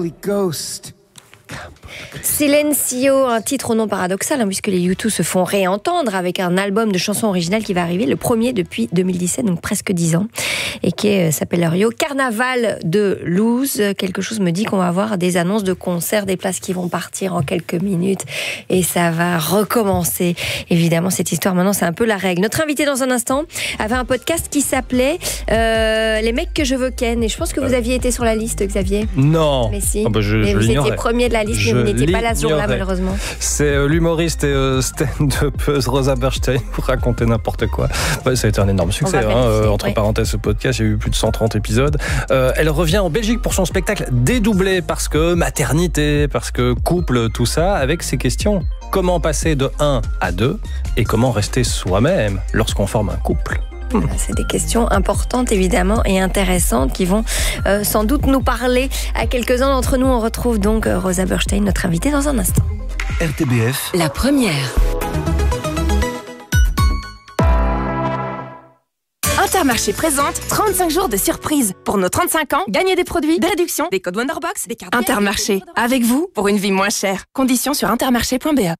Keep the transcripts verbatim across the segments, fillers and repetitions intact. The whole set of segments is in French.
Holy Ghost. Silencio, un titre au nom paradoxal, hein, puisque les U deux se font réentendre avec un album de chansons originales qui va arriver, le premier depuis deux mille dix-sept, donc presque dix ans, et qui euh, s'appelle Rio. Carnaval de Loose. Quelque chose me dit qu'on va avoir des annonces de concerts, des places qui vont partir en quelques minutes, et ça va recommencer. Évidemment, cette histoire, maintenant, c'est un peu la règle. Notre invité, dans un instant, avait un podcast qui s'appelait euh, Les mecs que je veux ken, et je pense que vous aviez été sur la liste, Xavier. Non. Mais si. Oh bah je, mais je vous l'ignorais. étiez premier de la liste, Je mais vous n'étiez pas là ce jour-là, l'ignorais. malheureusement. C'est euh, l'humoriste et euh, stand-upeuse Rosa Berstein pour raconter n'importe quoi. Ouais, ça a été un énorme succès. Hein, euh, entre oui. parenthèses, ce podcast, il y a eu plus de cent trente épisodes. Euh, elle revient en Belgique pour son spectacle Dédoublé, parce que maternité, parce que couple, tout ça, avec ces questions. Comment passer de un à deux et comment rester soi-même lorsqu'on forme un couple? Voilà, c'est des questions importantes, évidemment, et intéressantes qui vont euh, sans doute nous parler à quelques-uns d'entre nous. On retrouve donc euh, Rosa Berstein, notre invitée, dans un instant. R T B F, la première. Intermarché présente trente-cinq jours de surprise. Pour nos trente-cinq ans, gagnez des produits, des réductions, des codes Wonderbox, des cartes... Intermarché, avec vous, pour une vie moins chère. Conditions sur intermarché point b e.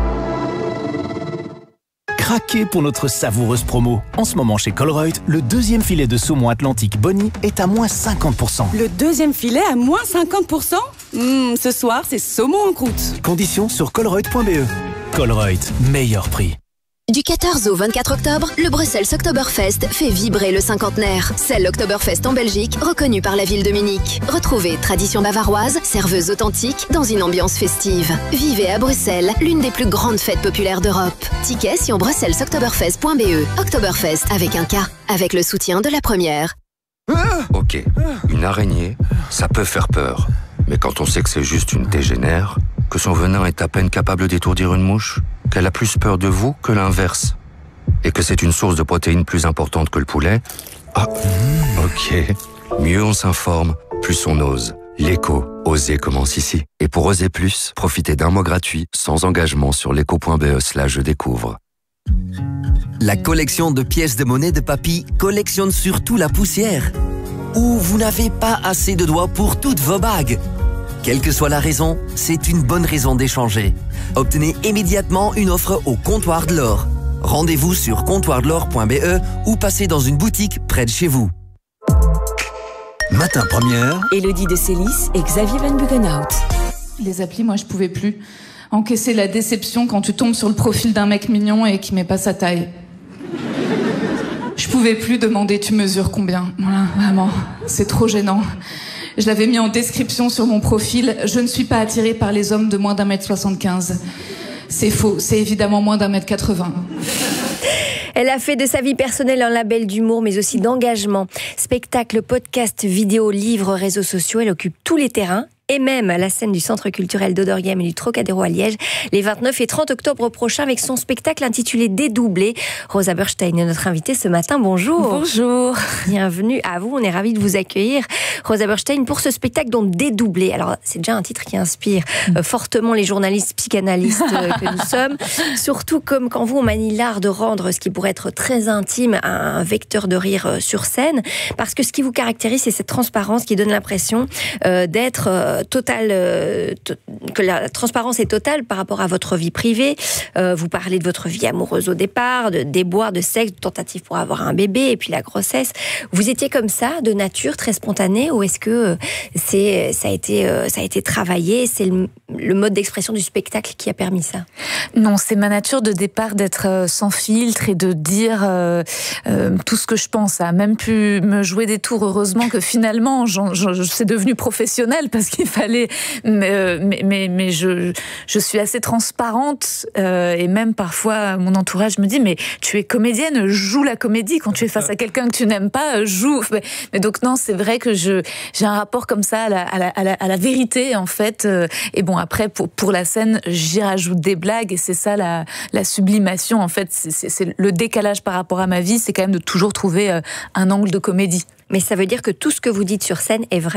craquez pour notre savoureuse promo. En ce moment chez Colruyt, le deuxième filet de saumon atlantique Bonnie est à moins cinquante pour cent. Le deuxième filet à moins cinquante pour cent mmh, Ce soir, c'est saumon en croûte. Conditions sur colruyt point b e. Colruyt, meilleur prix. Du quatorze au vingt-quatre octobre, le Bruxelles Oktoberfest fait vibrer le cinquantenaire. C'est l'Oktoberfest en Belgique, reconnu par la ville de Munich. Retrouvez tradition bavaroise, serveuse authentique, dans une ambiance festive. Vivez à Bruxelles, l'une des plus grandes fêtes populaires d'Europe. Tickets sur bruxelles oktoberfest point b e. Oktoberfest avec un K, avec le soutien de la première. Ok, une araignée, ça peut faire peur. Mais quand on sait que c'est juste une tégénaire, que son venin est à peine capable d'étourdir une mouche, qu'elle a plus peur de vous que l'inverse, et que c'est une source de protéines plus importante que le poulet, ah, ok. Mieux on s'informe, plus on ose. L'écho, oser commence ici. Et pour oser plus, profitez d'un mois gratuit, sans engagement sur l'écho point b e slash je découvre. La collection de pièces de monnaie de papy collectionne surtout la poussière. Ou vous n'avez pas assez de doigts pour toutes vos bagues. Quelle que soit la raison, c'est une bonne raison d'échanger. Obtenez immédiatement une offre au Comptoir de l'Or. Rendez-vous sur comptoir de l'or point b e ou passez dans une boutique près de chez vous. Matin première. Élodie de Célis et Xavier Van Bugenhout. Les applis, moi, je pouvais plus encaisser la déception quand tu tombes sur le profil d'un mec mignon et qui met pas sa taille. Je pouvais plus demander tu mesures combien. Voilà, vraiment, c'est trop gênant. Je l'avais mis en description sur mon profil. Je ne suis pas attirée par les hommes de moins d'un mètre soixante-quinze. C'est faux, c'est évidemment moins d'un mètre quatre-vingts. Elle a fait de sa vie personnelle un label d'humour, mais aussi d'engagement. Spectacle, podcast, vidéo, livres, réseaux sociaux, elle occupe tous les terrains. Et même la scène du Centre culturel d'Oderghem et du Trocadéro à Liège, les vingt-neuf et trente octobre prochains, avec son spectacle intitulé Dédoublé. Rosa Berstein est notre invitée ce matin. Bonjour. Bonjour. Bienvenue à vous. On est ravis de vous accueillir, Rosa Berstein, pour ce spectacle donc Dédoublé. Alors, c'est déjà un titre qui inspire euh, fortement les journalistes psychanalystes euh, que nous sommes. Surtout comme quand vous, on manie l'art de rendre ce qui pourrait être très intime à un vecteur de rire euh, sur scène. Parce que ce qui vous caractérise, c'est cette transparence qui donne l'impression euh, d'être... Euh, Total, euh, to- que la transparence est totale par rapport à votre vie privée. Euh, vous parlez de votre vie amoureuse au départ, de déboires, de sexe, de tentatives pour avoir un bébé, et puis la grossesse. Vous étiez comme ça, de nature, très spontanée, ou est-ce que c'est, ça a été, euh, ça a été travaillé, c'est le, le mode d'expression du spectacle qui a permis ça? Non, c'est ma nature de départ d'être sans filtre et de dire euh, euh, tout ce que je pense. Ça a même pu me jouer des tours. Heureusement que finalement, j'en, j'en, c'est devenu professionnel parce qu'il fallait. Mais, mais, mais, mais je, je suis assez transparente euh, et même parfois mon entourage me dit mais tu es comédienne, joue la comédie. Quand tu es face à quelqu'un que tu n'aimes pas, joue. Mais, mais donc non, c'est vrai que je, j'ai un rapport comme ça à la, à la, à la, à la vérité en fait. Et bon après pour, pour la scène, j'y rajoute des blagues et c'est ça la, la sublimation en fait. C'est, c'est, c'est le décalage par rapport à ma vie, c'est quand même de toujours trouver un angle de comédie. Mais ça veut dire que tout ce que vous dites sur scène est vrai?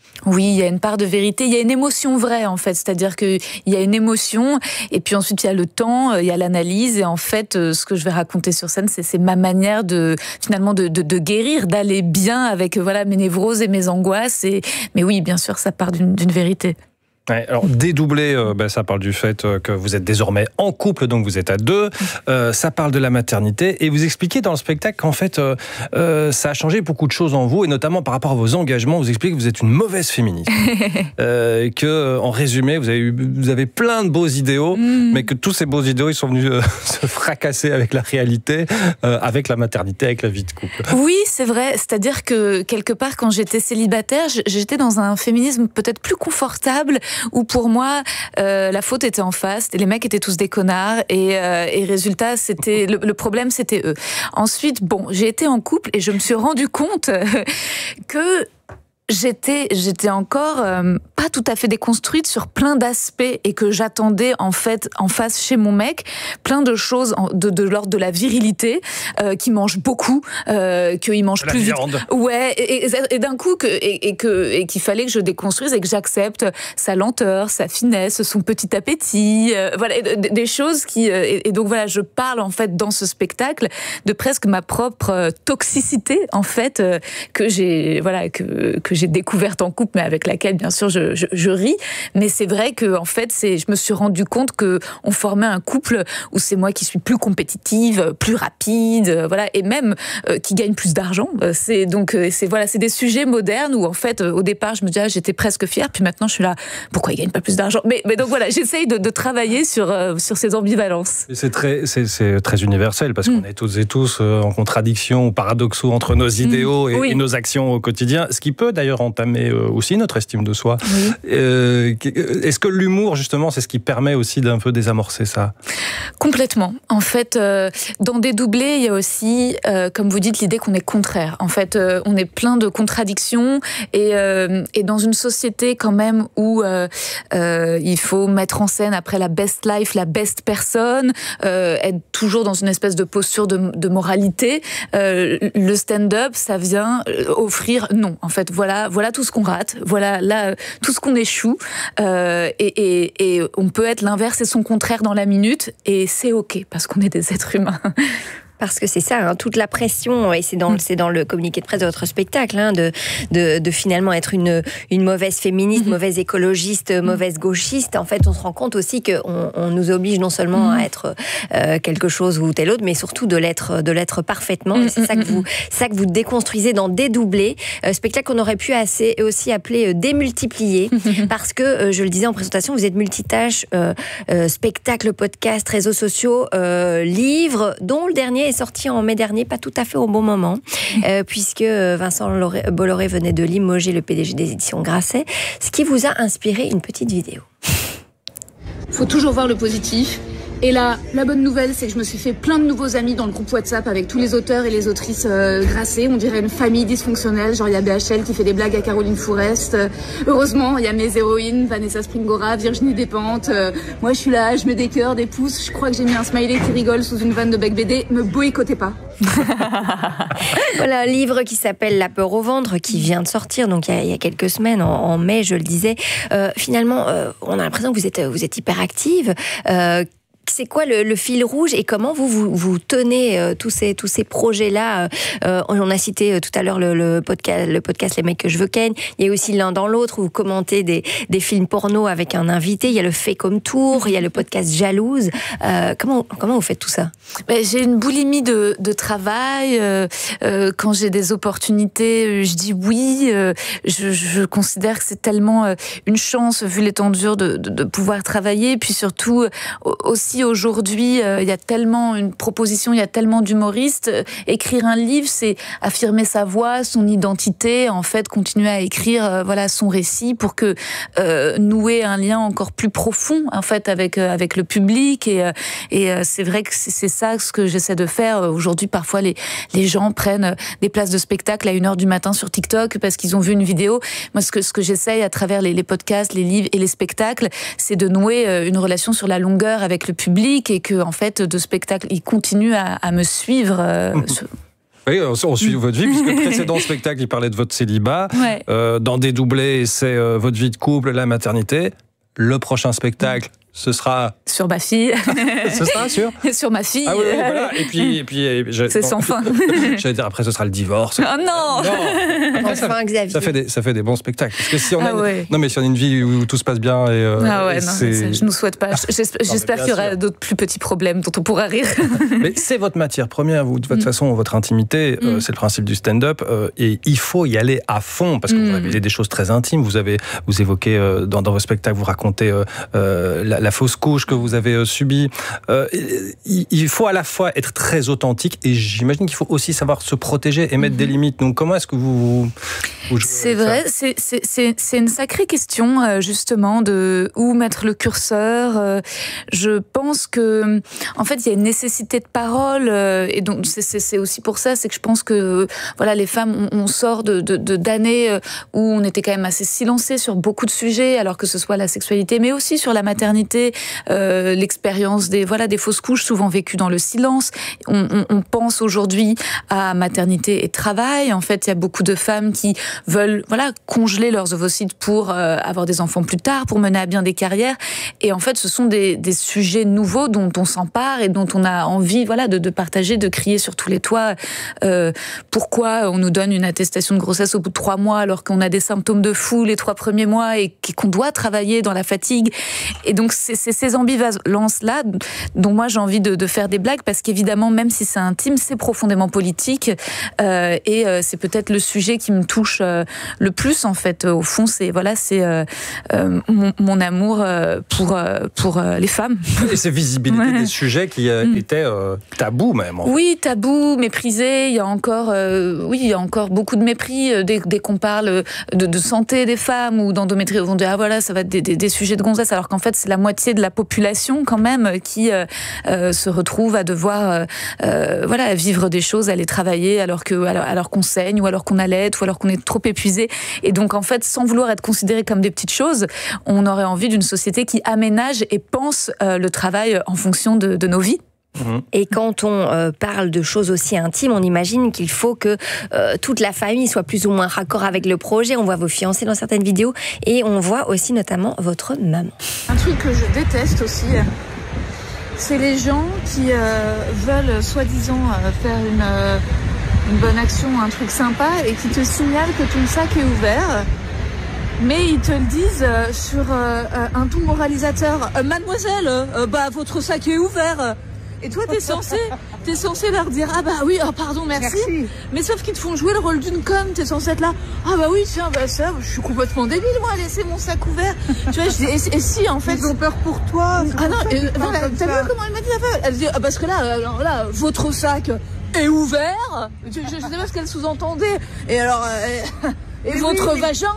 Oui, il y a une part de vérité, il y a une émotion vraie en fait, c'est-à-dire qu'il y a une émotion et puis ensuite il y a le temps, il y a l'analyse et en fait ce que je vais raconter sur scène c'est, c'est ma manière de finalement de, de, de guérir, d'aller bien avec voilà mes névroses et mes angoisses. Et, mais oui, bien sûr, ça part d'une, d'une vérité. Ouais, alors dédoubler, euh, ben, ça parle du fait euh, que vous êtes désormais en couple, donc vous êtes à deux. Euh, ça parle de la maternité et vous expliquez dans le spectacle qu'en fait euh, euh, ça a changé beaucoup de choses en vous et notamment par rapport à vos engagements. Vous expliquez que vous êtes une mauvaise féministe, euh, que en résumé vous avez eu, vous avez plein de beaux idéaux, mm. mais que tous ces beaux idéaux ils sont venus euh, se fracasser avec la réalité, euh, avec la maternité, avec la vie de couple. Oui, c'est vrai. C'est-à-dire que quelque part quand j'étais célibataire, j'étais dans un féminisme peut-être plus confortable. Où pour moi, euh, la faute était en face, les mecs étaient tous des connards, et, euh, et résultat, c'était le, le problème, c'était eux. Ensuite, bon, j'ai été en couple et je me suis rendu compte que J'étais, j'étais encore euh, pas tout à fait déconstruite sur plein d'aspects et que j'attendais en fait en face chez mon mec plein de choses de, de l'ordre de la virilité, euh, qui mange beaucoup, euh, qu'il mange la plus viande. Vite. Ouais, et, et, et d'un coup que et, et que et qu'il fallait que je déconstruise et que j'accepte sa lenteur, sa finesse, son petit appétit, euh, voilà, des choses qui euh, et, et donc voilà, je parle en fait dans ce spectacle de presque ma propre toxicité en fait euh, que j'ai voilà que que j'ai découverte en couple, mais avec laquelle, bien sûr, je, je, je ris. Mais c'est vrai que, en fait, c'est, je me suis rendu compte que on formait un couple où c'est moi qui suis plus compétitive, plus rapide, voilà, et même euh, qui gagne plus d'argent. C'est donc, c'est voilà, c'est des sujets modernes où, en fait, au départ, je me disais, ah, j'étais presque fière, puis maintenant, je suis là, pourquoi il gagne pas plus d'argent? Mais, mais donc voilà, j'essaye de, de travailler sur euh, sur ces ambivalences. Et c'est très, c'est, c'est très universel parce mmh. qu'on est toutes et tous euh, en contradiction ou paradoxaux entre nos idéaux mmh. et, oui. et nos actions au quotidien, ce qui peut d'ailleurs entamer aussi notre estime de soi. Oui. Euh, est-ce que l'humour, justement, c'est ce qui permet aussi d'un peu désamorcer ça? Complètement. En fait, euh, dans Dédoublé, il y a aussi, euh, comme vous dites, l'idée qu'on est contraire. En fait, euh, on est plein de contradictions et, euh, et dans une société quand même où euh, euh, il faut mettre en scène après la best life, la best personne, euh, être toujours dans une espèce de posture de, de moralité. Euh, le stand-up, ça vient offrir non. En fait, voilà, voilà tout ce qu'on rate, voilà là tout ce qu'on échoue, euh, et, et, et on peut être l'inverse et son contraire dans la minute, et c'est ok parce qu'on est des êtres humains. Parce que c'est ça, hein, toute la pression, et c'est dans, c'est dans le communiqué de presse de votre spectacle, hein, de, de, de finalement être une, une mauvaise féministe, mmh. mauvaise écologiste, mmh. mauvaise gauchiste. En fait, on se rend compte aussi qu'on on nous oblige non seulement mmh. à être euh, quelque chose ou tel autre, mais surtout de l'être, de l'être parfaitement. Mmh. Et c'est ça que vous, ça que vous déconstruisez dans Dédoublé, euh, spectacle qu'on aurait pu assez, aussi appeler euh, Démultiplié, mmh. parce que, euh, je le disais en présentation, vous êtes multitâche, euh, euh, spectacle, podcast, réseaux sociaux, euh, livres, dont le dernier est sorti en mai dernier, pas tout à fait au bon moment, euh, puisque Vincent Bolloré venait de limoger le P D G des éditions Grasset, ce qui vous a inspiré une petite vidéo. Faut toujours voir le positif. Et là, la bonne nouvelle, c'est que je me suis fait plein de nouveaux amis dans le groupe WhatsApp avec tous les auteurs et les autrices euh, Grasset. On dirait une famille dysfonctionnelle. Genre, il y a B H L qui fait des blagues à Caroline Fourest. Euh, heureusement, il y a mes héroïnes, Vanessa Springora, Virginie Despentes. Euh, moi, je suis là, je mets des cœurs, des pouces. Je crois que j'ai mis un smiley qui rigole sous une vanne de Bec B D. Me boycottez pas. Voilà, un livre qui s'appelle La peur au ventre, qui vient de sortir, donc il y a, il y a quelques semaines, en, en mai, je le disais. Euh, finalement, euh, on a l'impression que vous êtes, vous êtes hyper active. Euh, C'est quoi le, le fil rouge et comment vous vous, vous tenez euh, tous ces tous ces projets là euh, On a cité euh, tout à l'heure le, le podcast le podcast Les mecs que je veux ken. Il y a aussi l'un dans l'autre où vous commentez des des films porno avec un invité. Il y a le fait comme tour. Il y a le podcast Jalouse. Euh, comment comment vous faites tout ça? Ben, j'ai une boulimie de de travail. Euh, euh, quand j'ai des opportunités, je dis oui. Euh, je, je considère que c'est tellement euh, une chance vu l'étendue de, de de pouvoir travailler. Puis surtout euh, aussi aujourd'hui, euh, il y a tellement une proposition, il y a tellement d'humoristes. Euh, écrire un livre, c'est affirmer sa voix, son identité, en fait, continuer à écrire, euh, voilà, son récit pour que euh, nouer un lien encore plus profond, en fait, avec euh, avec le public. Et euh, et euh, c'est vrai que c'est, c'est ça ce que j'essaie de faire aujourd'hui. Parfois, les les gens prennent des places de spectacle à une heure du matin sur TikTok parce qu'ils ont vu une vidéo. Moi, ce que ce que j'essaye à travers les, les podcasts, les livres et les spectacles, c'est de nouer une relation sur la longueur avec le public et que, en fait, de spectacle, il continue à, à me suivre. Euh, sur... Oui, on, on suit votre vie, puisque le précédent spectacle, il parlait de votre célibat. Ouais. Euh, dans Dédoublé, c'est euh, votre vie de couple, la maternité. Le prochain spectacle, ce sera... Sur ma fille. Ce sera sûr Sur ma fille. Ah oui, oui, voilà. Et puis... Et puis et puis c'est sans fin. J'allais dire, après, ce sera le divorce. Oh non, non. Après, ça, enfin, Xavier. Ça fait, des, ça fait des bons spectacles. Parce que si on a, ah ouais. une, non, mais si on a une vie où tout se passe bien... Et, euh, ah ouais, et non, c'est... je ne souhaite pas. J'espère, j'espère qu'il y aura sûr. d'autres plus petits problèmes dont on pourra rire. Mais c'est votre matière première, vous, de votre mm. façon, votre intimité, mm. euh, c'est le principe du stand-up, euh, et il faut y aller à fond, parce que mm. vous révélez des choses très intimes, vous avez, vous évoquez euh, dans, dans vos spectacles, vous racontez euh, euh, la, la fausse couche que vous avez euh, subie. Euh, il, il faut à la fois être très authentique, et j'imagine qu'il faut aussi savoir se protéger et mettre mm. des limites. Donc comment est-ce que vous... vous, vous c'est vrai, c'est, c'est, c'est, c'est une sacrée question, euh, justement, de où mettre le curseur. Euh, je pense que, en fait, il y a une nécessité de parole, euh, et donc c'est, c'est, c'est aussi pour ça, c'est que je pense que, voilà, les femmes, on, on sort de, de, de, d'années où on était quand même assez silencés sur beaucoup de sujets, alors que ce soit la sexualité, mais aussi sur la maternité, euh, l'expérience des, voilà, des fausses couches, souvent vécues dans le silence. On, on, on pense aujourd'hui à maternité et travail. En fait, il y a beaucoup de femmes qui veulent, voilà, congeler leurs ovocytes pour euh, avoir des enfants plus tard, pour mener à bien des carrières. Et en fait, ce sont des, des sujets nouveaux dont on s'empare et dont on a envie, voilà, de, de partager, de crier sur tous les toits. Euh, pourquoi on nous donne une attestation de grossesse au bout de trois mois alors qu'on a des symptômes de fou les trois premiers mois et qu'on doit travailler dans la fatigue. Et donc, c'est, c'est ces ambivalences-là dont moi j'ai envie de, de faire des blagues, parce qu'évidemment, même si c'est intime, c'est profondément politique. Euh, et euh, c'est peut-être le sujet qui me touche euh, le plus, en fait. Au fond, c'est, voilà, c'est euh, euh, mon, mon amour euh, pour, euh, pour euh, les femmes. Et ces visibilités ouais. des sujets qui euh, mm. étaient euh, tabous, même. En fait. Oui, tabous, méprisés. Il y a encore, euh, oui, il y a encore beaucoup de mépris euh, dès, dès qu'on parle de, de santé des femmes ou d'endométriose. On dit, ah voilà, ça va être des, des, des sujets de gonzesse, alors qu'en fait, c'est la moitié de la population, quand même, qui euh, euh, se retrouve à devoir euh, euh, voilà, vivre des choses, aller travailler alors, que, alors, alors qu'on saigne, ou alors qu'on allait, ou alors qu'on est trop épuisé. Et donc, en fait, sans vouloir être considéré comme des petites choses, on aurait envie d'une société qui aménage et pense euh, le travail en fonction de, de nos vies. Et quand on euh, parle de choses aussi intimes, on imagine qu'il faut que euh, toute la famille soit plus ou moins raccord avec le projet. On voit vos fiancés dans certaines vidéos et on voit aussi notamment votre maman. Un truc que je déteste aussi, c'est les gens qui euh, veulent soi-disant euh, faire une, euh, une bonne action, un truc sympa, et qui te signalent que ton sac est ouvert. Mais ils te le disent euh, sur euh, un ton moralisateur. Euh, Mademoiselle, euh, bah votre sac est ouvert. Et toi, t'es censé, t'es censé leur dire, ah bah oui, oh pardon, merci. merci. Mais sauf qu'ils te font jouer le rôle d'une conne. T'es censé être là, ah bah oui, tiens, bah ça, je suis complètement débile, moi, laissez mon sac ouvert. Tu vois, je dis, et, et si, en fait. Ils ont peur pour toi. Ah non, et, non t'as vu comment elle m'a dit la Elle dit, ah parce que là, alors, là, votre sac est ouvert. Je, je, je sais pas ce qu'elle sous-entendait. Et alors, euh, et mais votre oui, vagin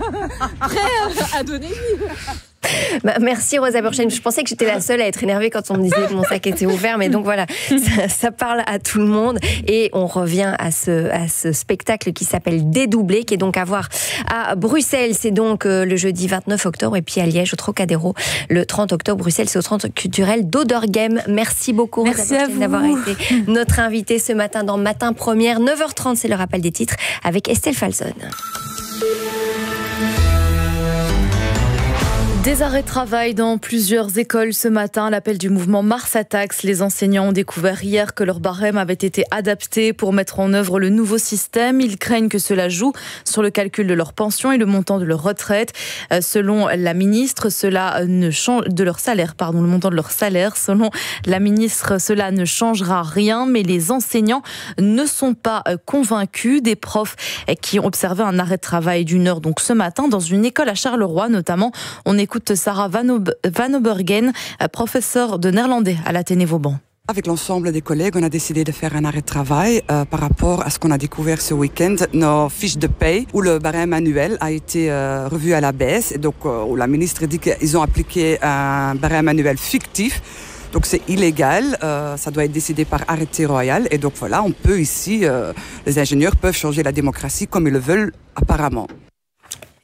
prêt à donner vie. Bah, merci Rosa Burstein. Je pensais que j'étais la seule à être énervée quand on me disait que mon sac était ouvert, mais donc voilà, ça, ça parle à tout le monde. Et on revient à ce, à ce spectacle qui s'appelle Dédoublé, qui est donc à voir à Bruxelles. C'est donc euh, le jeudi vingt-neuf octobre, et puis à Liège, au Trocadéro, le trente octobre. Bruxelles, c'est au Centre culturel d'Oderghem. Merci beaucoup merci Rosa Burstein d'avoir été notre invitée ce matin dans Matin Première. neuf heures trente, c'est le rappel des titres avec Estelle Falzon. Des arrêts de travail dans plusieurs écoles ce matin. L'appel du mouvement Mars Attacks. Les enseignants ont découvert hier que leur barème avait été adapté pour mettre en œuvre le nouveau système. Ils craignent que cela joue sur le calcul de leur pension et le montant de leur retraite. Selon la ministre, cela ne change de leur salaire, pardon, le montant de leur salaire. Selon la ministre, cela ne changera rien, mais les enseignants ne sont pas convaincus. Des profs qui ont observé un arrêt de travail d'une heure donc ce matin dans une école à Charleroi, notamment. On est Écoute Sarah Van, Ob- Van Obergen, professeure de néerlandais à l'Athénée Vauban. Avec l'ensemble des collègues, on a décidé de faire un arrêt de travail euh, par rapport à ce qu'on a découvert ce week-end, nos fiches de paye, où le barème annuel a été euh, revu à la baisse. Et donc, euh, où la ministre dit qu'ils ont appliqué un barème annuel fictif. Donc c'est illégal, euh, ça doit être décidé par arrêté royal. Et donc voilà, on peut ici, euh, les ingénieurs peuvent changer la démocratie comme ils le veulent apparemment.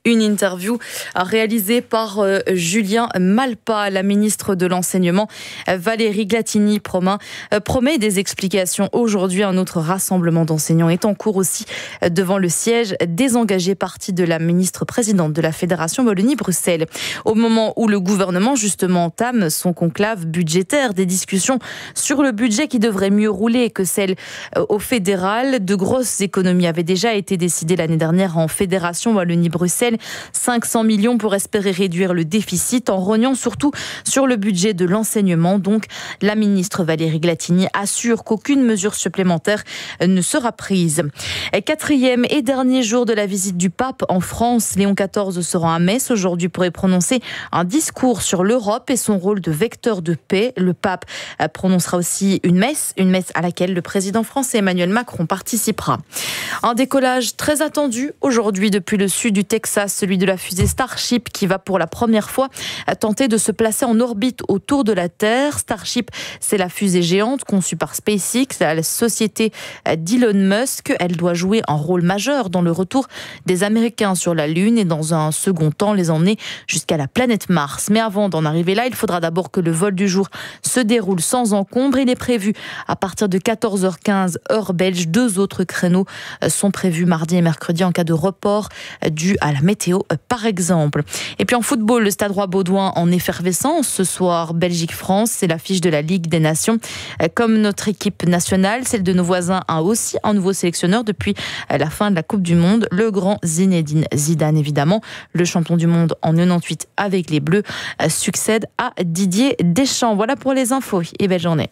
Une interview réalisée par euh, Julien Malpa. La ministre de l'Enseignement, Valérie Glatini, promet, euh, promet des explications aujourd'hui. Un autre rassemblement d'enseignants est en cours aussi devant le siège désengagé parti de la ministre présidente de la Fédération Wallonie-Bruxelles. Au moment où le gouvernement justement entame son conclave budgétaire, des discussions sur le budget qui devrait mieux rouler que celle au fédéral. De grosses économies avaient déjà été décidées l'année dernière en Fédération Wallonie-Bruxelles. cinq cents millions pour espérer réduire le déficit en rognant surtout sur le budget de l'enseignement. Donc la ministre Valérie Glatini assure qu'aucune mesure supplémentaire ne sera prise. Quatrième et dernier jour de la visite du pape en France, Léon quatorze se rend à Metz aujourd'hui pour y prononcer un discours sur l'Europe et son rôle de vecteur de paix. Le pape prononcera aussi une messe, une messe à laquelle le président français Emmanuel Macron participera. Un décollage très attendu aujourd'hui depuis le sud du Texas, celui de la fusée Starship qui va pour la première fois tenter de se placer en orbite autour de la Terre. Starship, c'est la fusée géante conçue par SpaceX, la société d'Elon Musk. Elle doit jouer un rôle majeur dans le retour des Américains sur la Lune et dans un second temps les emmener jusqu'à la planète Mars. Mais avant d'en arriver là, il faudra d'abord que le vol du jour se déroule sans encombre. Il est prévu à partir de quatorze heures quinze heure belge. Deux autres créneaux sont prévus mardi et mercredi en cas de report dû à la météo par exemple. Et puis en football, le Stade Roi-Baudouin en effervescence. Ce soir, Belgique-France, c'est l'affiche de la Ligue des Nations. Comme notre équipe nationale, celle de nos voisins a aussi un nouveau sélectionneur depuis la fin de la Coupe du Monde, le grand Zinedine Zidane évidemment. Le champion du monde en quatre-vingt-dix-huit avec les Bleus succède à Didier Deschamps. Voilà pour les infos et belle journée.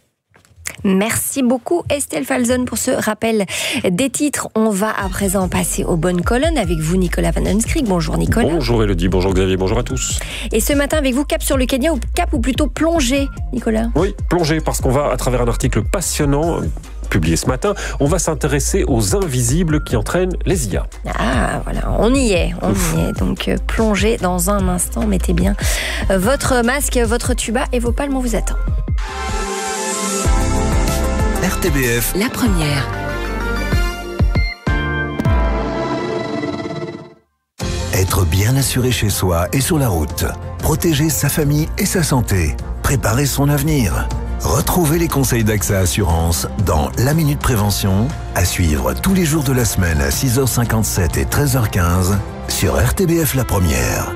Merci beaucoup Estelle Falzon pour ce rappel des titres. On va à présent passer aux bonnes colonnes avec vous Nicolas Van Den Skrik. Bonjour Nicolas. Bonjour Elodie, bonjour Xavier, bonjour à tous. Et ce matin avec vous, cap sur le Kenya ou cap ou plutôt plongée Nicolas? Oui, plongée parce qu'on va à travers un article passionnant publié ce matin, on va s'intéresser aux invisibles qui entraînent les I A. Ah voilà, on y est, on Ouf. y est. Donc euh, plongez dans un instant, mettez bien euh, votre masque, votre tuba et vos palmes, on vous attend. R T B F, la première. Être bien assuré chez soi et sur la route. Protéger sa famille et sa santé. Préparer son avenir. Retrouvez les conseils d'Axa Assurance dans La Minute Prévention, à suivre tous les jours de la semaine à six heures cinquante-sept et treize heures quinze sur R T B F La Première.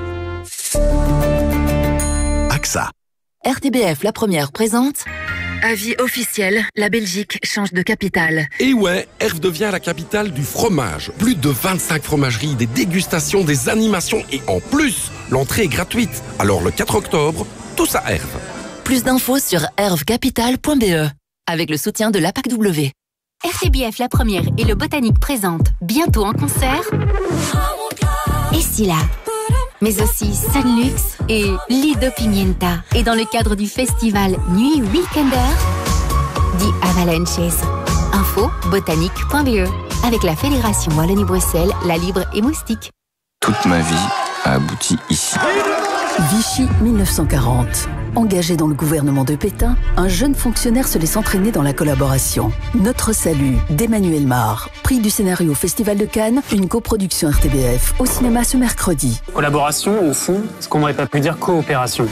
AXA. R T B F La Première présente. Avis officiel, la Belgique change de capitale. Et ouais, Herve devient la capitale du fromage. Plus de vingt-cinq fromageries, des dégustations, des animations et en plus, l'entrée est gratuite. Alors le quatre octobre, tous à Herve. Plus d'infos sur hervecapital point b e avec le soutien de l'A P A C W. R T B F La Première et le Botanique présentent bientôt en concert Esila, mais aussi Sunlux et Lido Pimienta. Et dans le cadre du festival Nuit Weekender, The Avalanches. Info botanique point b e avec la Fédération Wallonie-Bruxelles, La Libre et Moustique. Toute ma vie a abouti ici. Vichy mille neuf cent quarante. Engagé dans le gouvernement de Pétain, un jeune fonctionnaire se laisse entraîner dans la collaboration. Notre salut d'Emmanuel Mar. Prix du scénario au Festival de Cannes, une coproduction R T B F au cinéma ce mercredi. Collaboration, au fond, ce qu'on n'aurait pas pu dire coopération.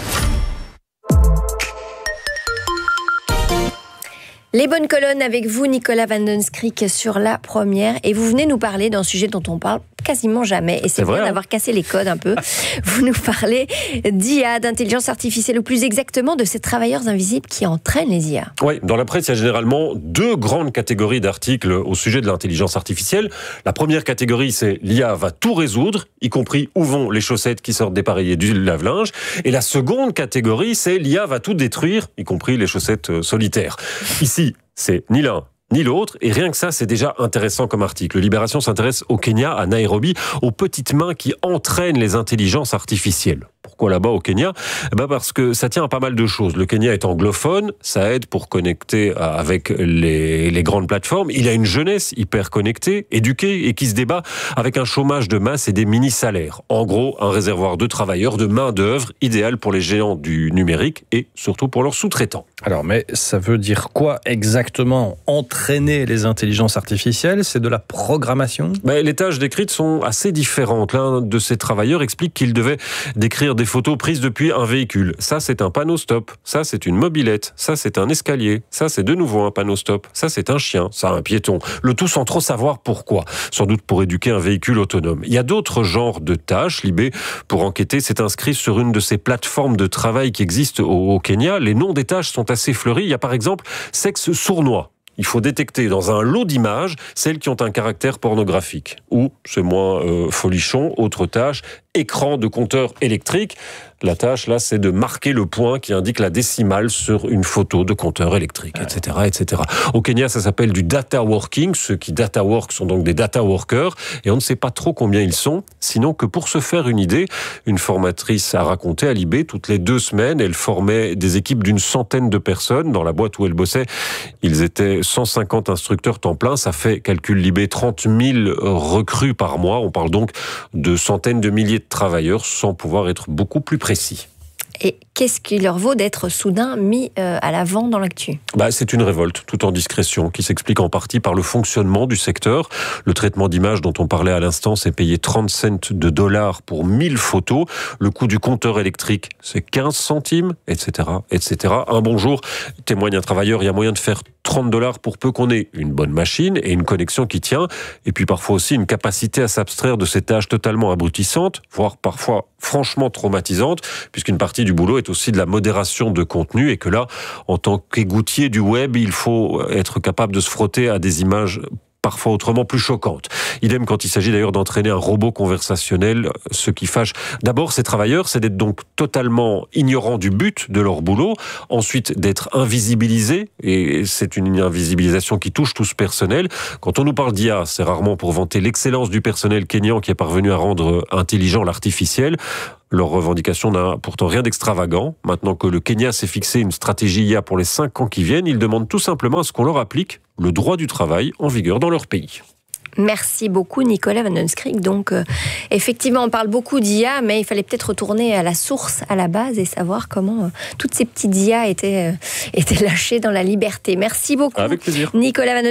Les bonnes colonnes avec vous, Nicolas Van Den Skrik, sur La Première. Et vous venez nous parler d'un sujet dont on parle quasiment jamais. Et c'est, c'est bien d'avoir hein. cassé les codes un peu. Vous nous parlez d'I A, d'intelligence artificielle, ou plus exactement de ces travailleurs invisibles qui entraînent les I A. Oui, dans la presse, il y a généralement deux grandes catégories d'articles au sujet de l'intelligence artificielle. La première catégorie, c'est l'I A va tout résoudre, y compris où vont les chaussettes qui sortent dépareillées du lave-linge. Et la seconde catégorie, c'est l'I A va tout détruire, y compris les chaussettes solitaires. Ici, c'est ni l'un ni l'autre, et rien que ça, c'est déjà intéressant comme article. Libération s'intéresse au Kenya, à Nairobi, aux petites mains qui entraînent les intelligences artificielles. Pour Pourquoi là-bas au Kenya ? Eh ben parce que ça tient à pas mal de choses. Le Kenya est anglophone, ça aide pour connecter avec les, les grandes plateformes. Il a une jeunesse hyper connectée, éduquée et qui se débat avec un chômage de masse et des mini-salaires. En gros, un réservoir de travailleurs, de main-d'œuvre idéal pour les géants du numérique et surtout pour leurs sous-traitants. Alors, mais ça veut dire quoi exactement entraîner les intelligences artificielles ? C'est de la programmation ? Ben, les tâches décrites sont assez différentes. L'un de ces travailleurs explique qu'il devait décrire des photos prises depuis un véhicule. Ça, c'est un panneau stop. Ça, c'est une mobilette. Ça, c'est un escalier. Ça, c'est de nouveau un panneau stop. Ça, c'est un chien. Ça, un piéton. Le tout sans trop savoir pourquoi. Sans doute pour éduquer un véhicule autonome. Il y a d'autres genres de tâches. Libé, pour enquêter, s'est inscrit sur une de ces plateformes de travail qui existent au, au Kenya. Les noms des tâches sont assez fleuris. Il y a par exemple sexe sournois. Il faut détecter dans un lot d'images celles qui ont un caractère pornographique. Ou, c'est moins euh, folichon, autre tâche, écran de compteur électrique. La tâche, là, c'est de marquer le point qui indique la décimale sur une photo de compteur électrique, et cetera, et cetera. Au Kenya, ça s'appelle du data working. Ceux qui data work sont donc des data workers. Et on ne sait pas trop combien ils sont. Sinon que pour se faire une idée, une formatrice a raconté à Libé, toutes les deux semaines, elle formait des équipes d'une centaine de personnes. Dans la boîte où elle bossait, ils étaient cent cinquante instructeurs temps plein. Ça fait, calcul Libé, trente mille recrues par mois. On parle donc de centaines de milliers de travailleurs sans pouvoir être beaucoup plus précis. Et qu'est-ce qui leur vaut d'être soudain mis euh, à l'avant dans l'actu ? Bah, c'est une révolte, tout en discrétion, qui s'explique en partie par le fonctionnement du secteur. Le traitement d'image dont on parlait à l'instant, c'est payé trente cents de dollars pour mille photos. Le coût du compteur électrique, c'est quinze centimes, et cetera, et cetera. Un bon jour, témoigne un travailleur, il y a moyen de faire trente dollars pour peu qu'on ait une bonne machine et une connexion qui tient, et puis parfois aussi une capacité à s'abstraire de ces tâches totalement abrutissantes, voire parfois franchement traumatisantes, puisqu'une partie du boulot est aussi de la modération de contenu, et que là, en tant qu'égoutier du web, il faut être capable de se frotter à des images parfois autrement plus choquantes. Idem quand il s'agit d'ailleurs d'entraîner un robot conversationnel. Ce qui fâche d'abord ces travailleurs, c'est d'être donc totalement ignorants du but de leur boulot, ensuite d'être invisibilisés, et c'est une invisibilisation qui touche tout ce personnel. Quand on nous parle d'I A, c'est rarement pour vanter l'excellence du personnel kényan qui est parvenu à rendre intelligent l'artificiel. Leur revendication n'a pourtant rien d'extravagant. Maintenant que le Kenya s'est fixé une stratégie I A pour les cinq ans qui viennent, ils demandent tout simplement à ce qu'on leur applique le droit du travail en vigueur dans leur pays. Merci beaucoup Nicolas Van Den Skrik. Donc euh, effectivement on parle beaucoup d'I A, mais il fallait peut-être retourner à la source, à la base, et savoir comment euh, toutes ces petites I A étaient, euh, étaient lâchées dans la liberté. Merci beaucoup. Avec plaisir. Nicolas Van Den